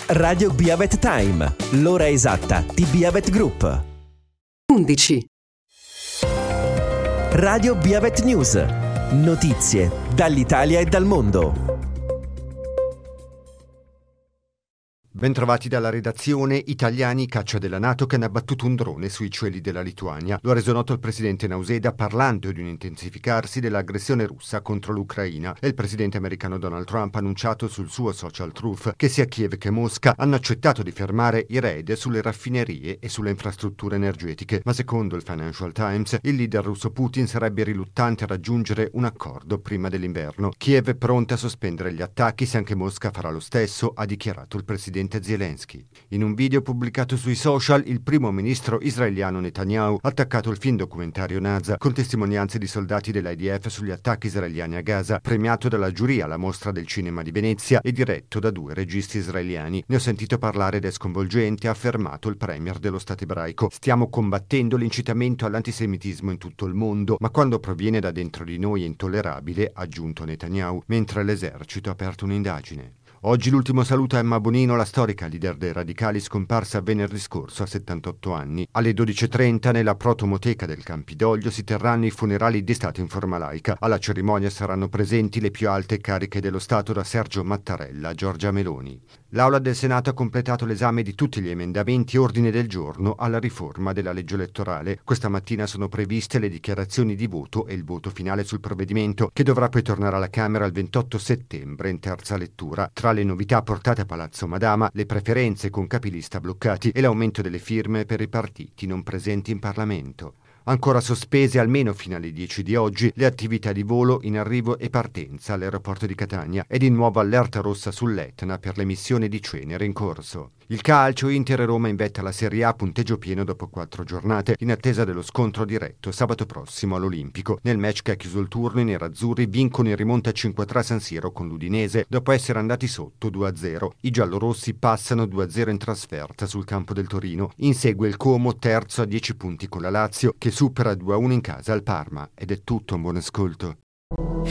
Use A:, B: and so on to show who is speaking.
A: Radio Biavet Time, l'ora esatta di Biavet Group.
B: 11.
A: Radio Biavet News, notizie dall'Italia e dal mondo.
C: Bentrovati dalla redazione. Italiani caccia della NATO che hanno abbattuto un drone sui cieli della Lituania. Lo ha reso noto il presidente Nauseda parlando di un intensificarsi dell'aggressione russa contro l'Ucraina, e il presidente americano Donald Trump ha annunciato sul suo social Truth che sia Kiev che Mosca hanno accettato di fermare i raid sulle raffinerie e sulle infrastrutture energetiche. Ma secondo il Financial Times, il leader russo Putin sarebbe riluttante a raggiungere un accordo prima dell'inverno. Kiev è pronta a sospendere gli attacchi se anche Mosca farà lo stesso, ha dichiarato il presidente Zelensky. In un video pubblicato sui social, il primo ministro israeliano Netanyahu ha attaccato il film documentario Naza, con testimonianze di soldati dell'IDF sugli attacchi israeliani a Gaza, premiato dalla giuria alla Mostra del Cinema di Venezia e diretto da 2 registi israeliani. Ne ho sentito parlare ed è sconvolgente, ha affermato il premier dello Stato ebraico. Stiamo combattendo l'incitamento all'antisemitismo in tutto il mondo, ma quando proviene da dentro di noi è intollerabile, ha aggiunto Netanyahu, mentre l'esercito ha aperto un'indagine. Oggi l'ultimo saluto a Emma Bonino, la storica leader dei radicali scomparsa venerdì scorso a 78 anni. Alle 12.30 nella protomoteca del Campidoglio si terranno i funerali di Stato in forma laica. Alla cerimonia saranno presenti le più alte cariche dello Stato, da Sergio Mattarella a Giorgia Meloni. L'Aula del Senato ha completato l'esame di tutti gli emendamenti e ordine del giorno alla riforma della legge elettorale. Questa mattina sono previste le dichiarazioni di voto e il voto finale sul provvedimento, che dovrà poi tornare alla Camera il 28 settembre in terza lettura. Tra le novità portate a Palazzo Madama, le preferenze con capilista bloccati e l'aumento delle firme per i partiti non presenti in Parlamento. Ancora sospese almeno fino alle 10 di oggi le attività di volo in arrivo e partenza all'aeroporto di Catania e di nuovo allerta rossa sull'Etna per l'emissione di cenere in corso. Il calcio, Inter e Roma in vetta alla Serie A, punteggio pieno dopo 4 giornate, in attesa dello scontro diretto sabato prossimo all'Olimpico. Nel match che ha chiuso il turno, i nerazzurri vincono in rimonta 5-3 a San Siro con l'Udinese dopo essere andati sotto 2-0. I giallorossi passano 2-0 in trasferta sul campo del Torino. Insegue il Como, terzo a 10 punti con la Lazio, che supera 2-1 in casa al Parma. Ed è tutto, un buon ascolto.